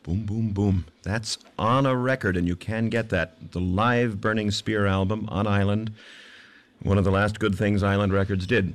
Boom, boom, boom. That's on a record, and you can get that. The live Burning Spear album on Island. One of the last good things Island Records did.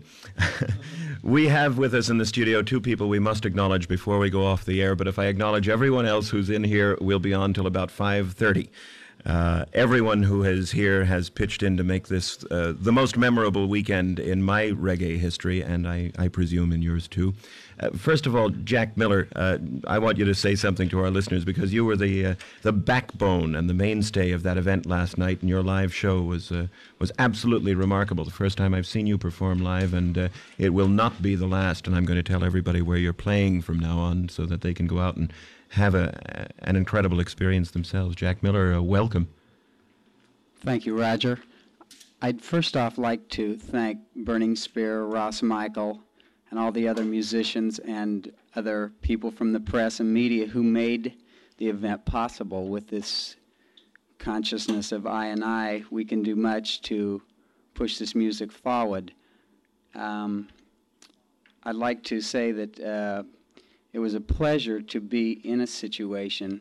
We have with us in the studio two people we must acknowledge before we go off the air, but if I acknowledge everyone else who's in here, we'll be on till about 5:30. Everyone who is here has pitched in to make this the most memorable weekend in my reggae history, and I presume in yours too. First of all, Jack Miller, I want you to say something to our listeners because you were the backbone and the mainstay of that event last night, and your live show was absolutely remarkable. The first time I've seen you perform live, and it will not be the last. And I'm going to tell everybody where you're playing from now on so that they can go out and have an incredible experience themselves. Jack Miller, welcome. Thank you, Roger. I'd first off like to thank Burning Spear, Ross Michael, and all the other musicians and other people from the press and media who made the event possible. With this consciousness of I and I, we can do much to push this music forward. I'd like to say that it was a pleasure to be in a situation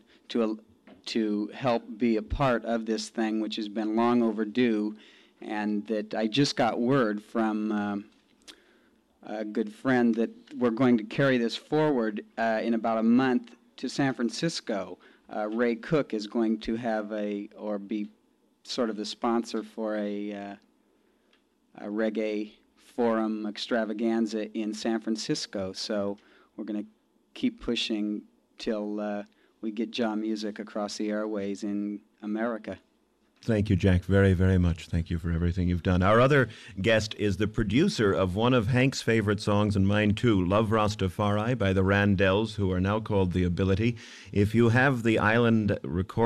to help be a part of this thing, which has been long overdue, and that I just got word from a good friend that we're going to carry this forward in about a month to San Francisco. Ray Cook is going to have be sort of the sponsor for a reggae forum extravaganza in San Francisco. So we're going to keep pushing till we get Jah music across the airways in America. Thank you, Jack, very, very much. Thank you for everything you've done. Our other guest is the producer of one of Hank's favorite songs, and mine too, Love Rastafari by the Randells, who are now called The Ability. If you have the Island record